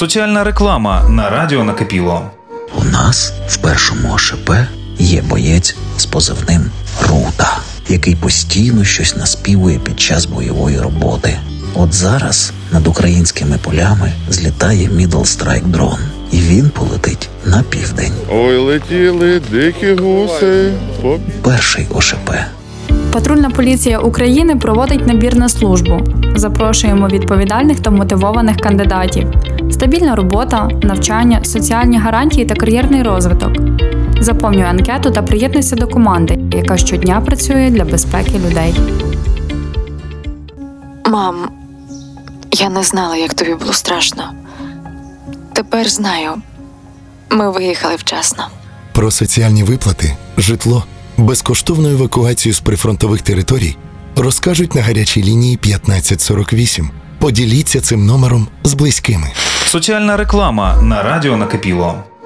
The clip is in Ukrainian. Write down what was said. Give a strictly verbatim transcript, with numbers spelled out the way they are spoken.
Соціальна реклама на радіо Накипіло. У нас в першому ОШП є боєць з позивним Рута, який постійно щось наспівує під час бойової роботи. От зараз над українськими полями злітає Middle Strike дрон, і він полетить на південь. Ой, летіли дикі гуси. По... Перший ОШП. Патрульна поліція України проводить набір на службу. Запрошуємо відповідальних та мотивованих кандидатів. Стабільна робота, навчання, соціальні гарантії та кар'єрний розвиток. Заповнюй анкету та приєднуйся до команди, яка щодня працює для безпеки людей. Мам, я не знала, як тобі було страшно. Тепер знаю. Ми виїхали вчасно. Про соціальні виплати, житло, безкоштовну евакуацію з прифронтових територій розкажуть на гарячій лінії п'ятнадцять сорок вісім. Поділіться цим номером з близькими. Соціальна реклама на радіо Накипіло.